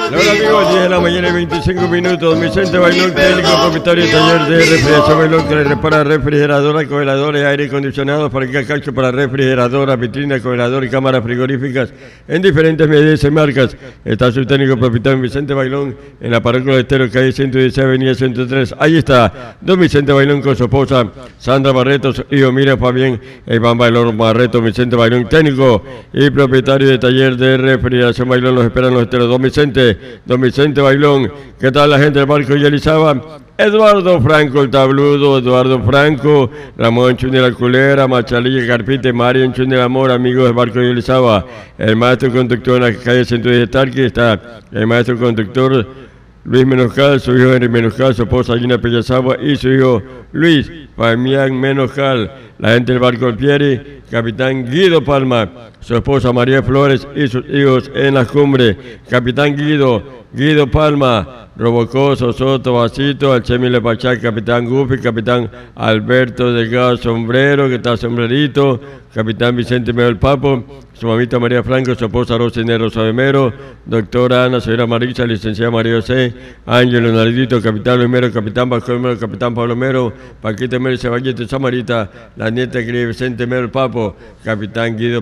Hola amigos, 10 de la mañana y 25 minutos. Don Vicente Bailón, técnico propietario de taller de refrigeración Bailón, que le repara refrigeradoras, congeladores, aire acondicionados, para cacho para refrigeradoras, vitrinas, congeladores y cámaras frigoríficas en diferentes medidas y marcas. Está su técnico propietario Vicente Bailón en la parroquia de Estero, calle 116, avenida 103. Ahí está don Vicente Bailón con su esposa Sandra Barreto, su hijo Mira Fabián, Iván Bailón Barreto. Vicente Bailón, técnico y propietario de taller de refrigeración Bailón, los esperan los Esteros. Don Vicente Bailón, ¿qué tal la gente del barco de Elizaba? Eduardo Franco el Tabludo, Eduardo Franco, Ramón Chun de la Culera, Machalilla Carpite, Marian Chun del Amor, amigos del barco de Elizaba. El maestro conductor en la calle 110 de Tarqui está el maestro conductor Luis Menoscal, su hijo Henry Menoscal, su esposa Gina Pellazagua y su hijo Luis Fabián Menoscal. La gente del barco Alpieri, capitán Guido Palma, su esposa María Flores y sus hijos en las cumbres. Capitán Guido Palma, Robocoso, Soto, Basito, Alchemile Pachá, capitán Gufi, capitán Alberto Delgado Sombrero, que está sombrerito, capitán Vicente Melo el Papo, su mamita María Franco, su esposa Rosinero Sabemero, doctora Ana, señora Marisa, licenciada María José, Ángel Leonardito, capitán Luis Mero, capitán Vasco Mero, capitán Pablo Mero, Paquita Mero, Ceballete, Samarita, la nieta querida Vicente Mero el Papo, capitán Guido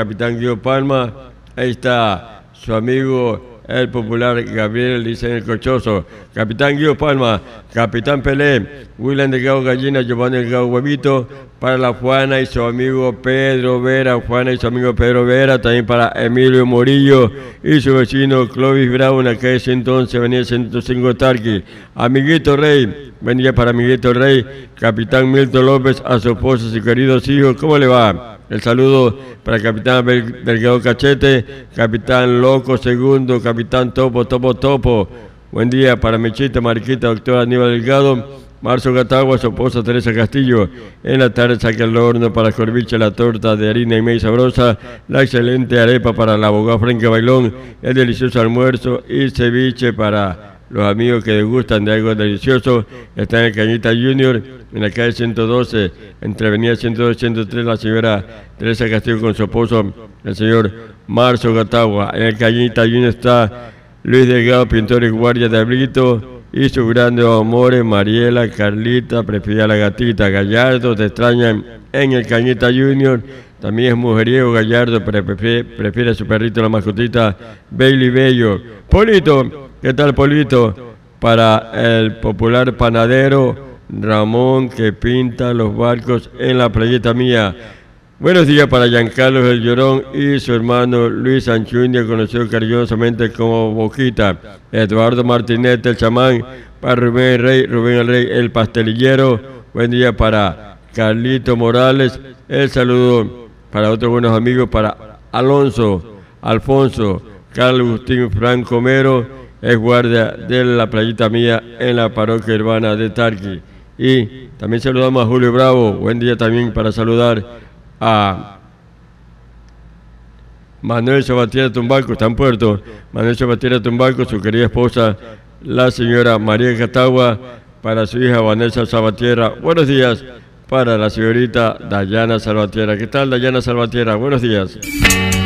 Palma, ahí está su amigo el popular Gabriel Licen el Cochoso, capitán Guido Palma, capitán Pelé, William Delgado Gallina, Giovanni Delgado Huevito, para la Juana y su amigo Pedro Vera, también para Emilio Morillo y su vecino Clovis Bravo en la calle 111, avenida 105 Tarqui. Amiguito Rey, buen día para Amiguito Rey, capitán Milton López, a su esposa y sus queridos hijos, ¿cómo le va? El saludo para el capitán Delgado Cachete, capitán Loco Segundo, capitán Topo. Buen día para Mechita, Mariquita, doctora Aníbal Delgado, Marzo Gatagua, su esposa Teresa Castillo. En la tarde saca el horno para Corviche, la torta de harina y maíz sabrosa, la excelente arepa para la abogada Franca Bailón, el delicioso almuerzo y ceviche para los amigos que degustan de algo delicioso. Está en el Cañita Junior, en la calle 112, entre avenida 102 y 103, la señora Teresa Castillo con su esposo, el señor Marzo Gatagua. En el Cañita Junior está Luis Delgado, pintor y guardia de Abrito, y sus grandes amores, Mariela, Carlita, prefiere a la gatita, Gallardo, te extrañan en el Cañita Junior. También es mujeriego Gallardo, pero prefiere a su perrito, la mascotita, Bailey Bello. Polito, ¿qué tal Polito? Para el popular panadero Ramón, que pinta los barcos en la playeta mía. Buenos días para Giancarlo el Llorón y su hermano Luis Anchuña, conocido cariñosamente como Boquita. Eduardo Martínez, el chamán, para Rubén el Rey, el pastelillero. Buen día para Carlito Morales. El saludo para otros buenos amigos, para Alfonso, Carlos Agustín Franco Mero, es guardia de la playita mía en la parroquia urbana de Tarqui. Y también saludamos a Julio Bravo. Buen día también para saludar a Manuel Sabatiera Tumbaco, está en Puerto. Manuel Sabatiera Tumbaco, su querida esposa, la señora María Catagua, para su hija Vanessa Sabatiera. Buenos días para la señorita Dayana Salvatierra. ¿Qué tal, Dayana Salvatierra? Buenos días.